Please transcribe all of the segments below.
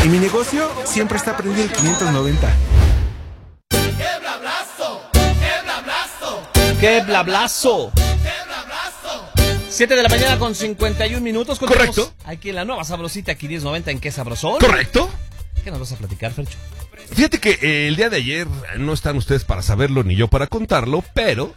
Y mi negocio siempre está prendido el 590. ¡Qué blablazo! ¡Qué blablazo! ¡Qué blablazo! 7 de la mañana con 51 minutos. Correcto. Aquí en la nueva sabrosita 590 en Qué Sabrosón. Correcto. ¿Qué nos vas a platicar, Fercho? Fíjate que el día de ayer, no están ustedes para saberlo ni yo para contarlo, pero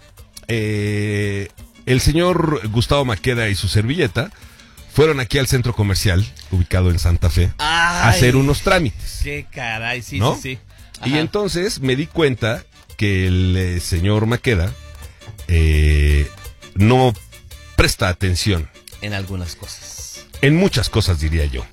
el señor Gustavo Maqueda y su servilleta fueron aquí al centro comercial, ubicado en Santa Fe, a hacer unos trámites. ¡Qué caray! Sí, ¿no? sí. Y entonces me di cuenta que el señor Maqueda no presta atención. En algunas cosas. En muchas cosas, diría yo.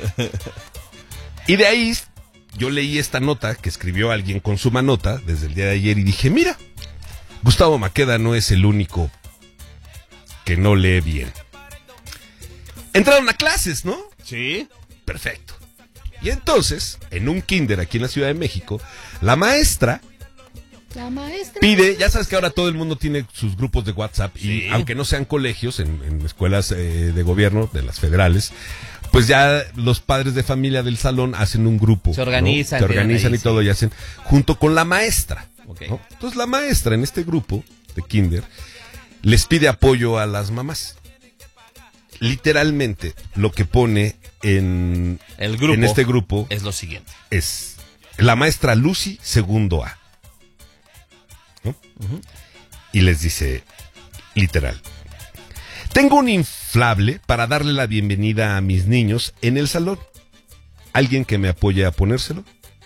Y de ahí yo leí esta nota que escribió alguien con su manota desde el día de ayer y dije, mira, Gustavo Maqueda no es el único que no lee bien. Entraron a clases, ¿no? Sí. Perfecto. Y entonces, en un kinder aquí en la Ciudad de México, la maestra pide, ya sabes que ahora todo el mundo tiene sus grupos de WhatsApp, sí. Y aunque no sean colegios, en escuelas de gobierno, de las federales, pues ya los padres de familia del salón hacen un grupo. Se organizan. ¿no? Se organizan ahí, y todo, y hacen junto con la maestra. Okay. ¿no? Entonces la maestra en este grupo de kinder les pide apoyo a las mamás. Literalmente lo que pone en este grupo es lo siguiente. Es la maestra Lucy segundo A, ¿no? Uh-huh. Y les dice literal: tengo un inflable para darle la bienvenida a mis niños en el salón. ¿Alguien que me apoye a ponérselo?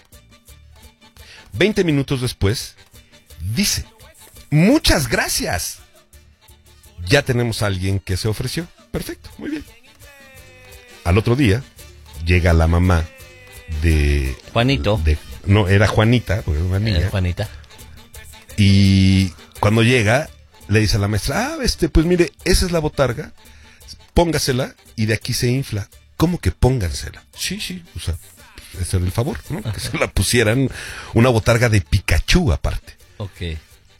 20 minutos después dice: muchas gracias. Ya tenemos a alguien que se ofreció. Perfecto, muy bien. Al otro día llega la mamá de Juanito. No, era Juanita, porque era una niña. Juanita. Y cuando llega, le dice a la maestra, pues mire, esa es la botarga, póngasela y de aquí se infla. ¿Cómo que póngansela? Sí, o sea, ese era el favor, ¿no? Ajá. Que se la pusieran una botarga de Pikachu aparte. Ok.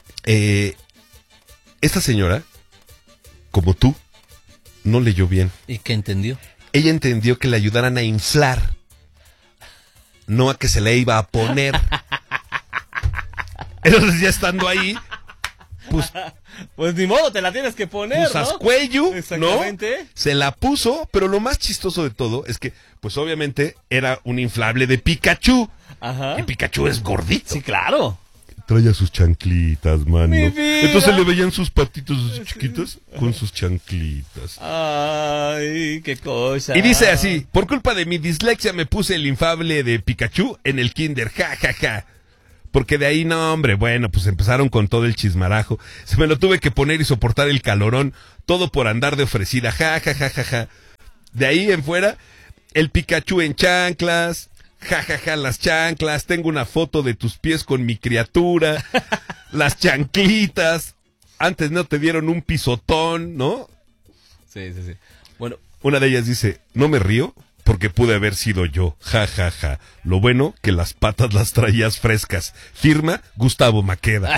Esta señora, como tú, no leyó bien. ¿Y qué entendió? Ella entendió que le ayudaran a inflar, no a que se le iba a poner. Entonces ya estando ahí, pues ni modo, te la tienes que poner, pusas cuello, exactamente, ¿no? Se la puso, pero lo más chistoso de todo es que, pues obviamente, era un inflable de Pikachu. Ajá. Y Pikachu es gordito. Sí, claro. Traía sus chanclitas, mano. Mi vida. Entonces le veían sus patitos chiquitos con sus chanclitas. Ay, qué cosa. Y dice así: por culpa de mi dislexia me puse el inflable de Pikachu en el kinder, ja, ja, ja. Porque de ahí, no, hombre, bueno, pues empezaron con todo el chismarajo. Se me lo tuve que poner y soportar el calorón, todo por andar de ofrecida, ja, ja, ja, ja, ja. De ahí en fuera, el Pikachu en chanclas, ja, ja, ja, las chanclas, tengo una foto de tus pies con mi criatura, las chanclitas, antes no te dieron un pisotón, ¿no? Sí. Bueno, una de ellas dice, no me río porque pude haber sido yo, ja, ja, ja. Lo bueno que las patas las traías frescas. Firma Gustavo Maqueda.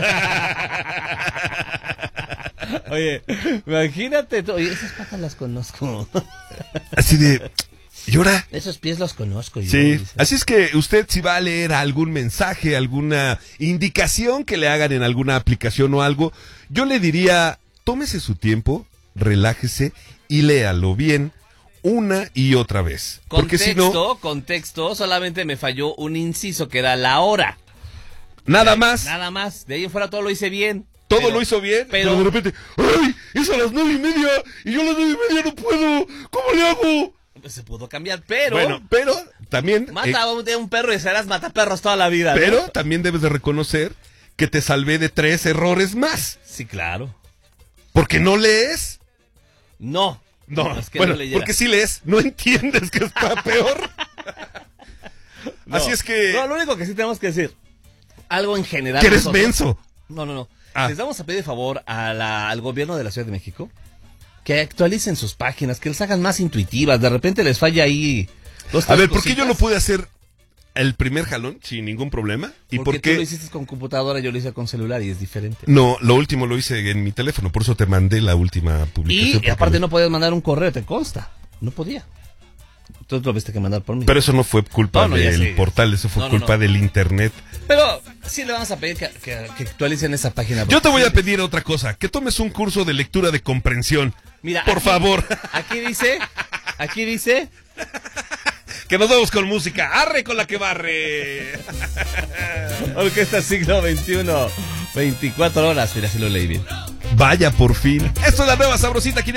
Oye, imagínate, oye, esas patas las conozco. Así de, ¿llora? Esos pies los conozco yo. Sí, dice. así es que usted si va a leer algún mensaje, alguna indicación que le hagan en alguna aplicación o algo, yo le diría, tómese su tiempo, relájese y léalo bien una y otra vez. Porque si no, contexto, solamente me falló un inciso que era la hora. Nada más. Nada más, de ahí en fuera todo lo hice bien. Todo lo hizo bien, pero de repente, ¡ay! Es a las 9:30 y yo a las 9:30 no puedo. ¿Cómo le hago? Pues se pudo cambiar, pero... Bueno, pero también... Mata a un perro y serás mataperros toda la vida, pero ¿no? también debes de reconocer que te salvé de 3 errores más. Sí, claro. ¿Por qué no lees? No, es que bueno, no porque si lees, no entiendes que está peor. No, así es que... No, lo único que sí tenemos que decir, algo en general... Que eres menso. No. Les vamos a pedir favor al gobierno de la Ciudad de México que actualicen sus páginas, que les hagan más intuitivas. De repente les falla ahí A ver, ¿por qué yo lo pude hacer el primer jalón sin ningún problema? ¿Y por qué tú lo hiciste con computadora, yo lo hice con celular y es diferente? No, lo último lo hice en mi teléfono, por eso te mandé la última publicación. Y aparte no podías mandar un correo, te consta. No podía. tú lo viste que mandar por mí. Pero eso no fue culpa No, ya del sé. portal, eso fue culpa del internet. Pero sí le vamos a pedir que actualicen esa página. Yo te voy a pedir otra cosa, que tomes un curso de lectura de comprensión. Mira, por favor. Aquí dice... Que nos vamos con música. ¡Arre con la que barre! Orquesta Siglo XXI, 24 horas. Mira, si lo leí bien. Vaya, por fin. Esto es la nueva sabrosita.